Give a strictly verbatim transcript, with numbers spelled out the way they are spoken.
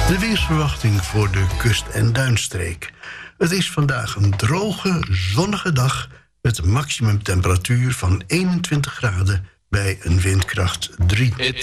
De weersverwachting voor de kust- en duinstreek. Het is vandaag een droge, zonnige dag met een maximumtemperatuur van eenentwintig graden bij een windkracht drie. It's